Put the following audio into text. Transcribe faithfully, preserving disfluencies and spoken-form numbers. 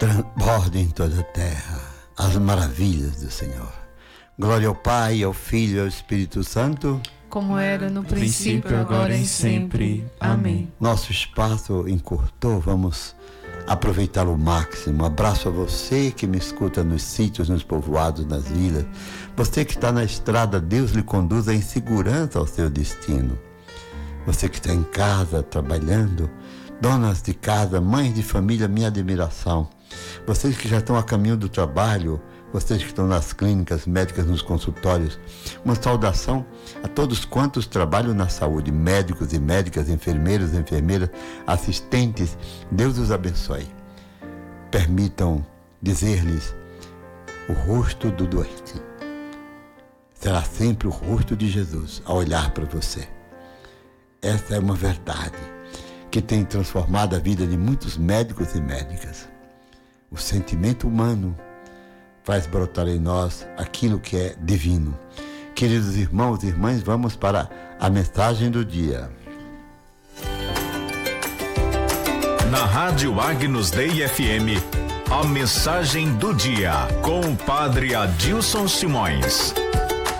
transbordem em toda a terra as maravilhas do Senhor. Glória ao Pai, ao Filho e ao Espírito Santo, como era no princípio, princípio agora e sempre. Amém. Nosso espaço encurtou, vamos aproveitá-lo ao máximo. Abraço a você que me escuta nos sítios, nos povoados, nas vilas. Você que está na estrada, Deus lhe conduza em segurança ao seu destino. Você que está em casa, trabalhando, donas de casa, mães de família, minha admiração. Vocês que já estão a caminho do trabalho, vocês que estão nas clínicas médicas, nos consultórios, uma saudação a todos quantos trabalham na saúde, médicos e médicas, enfermeiros e enfermeiras, assistentes. Deus os abençoe. Permitam dizer-lhes: o rosto do doente será sempre o rosto de Jesus a olhar para você. Essa é uma verdade que tem transformado a vida de muitos médicos e médicas. O sentimento humano faz brotar em nós aquilo que é divino. Queridos irmãos e irmãs, vamos para a mensagem do dia. Na Rádio Agnus Dei F M, a mensagem do dia, com o Padre Adilson Simões.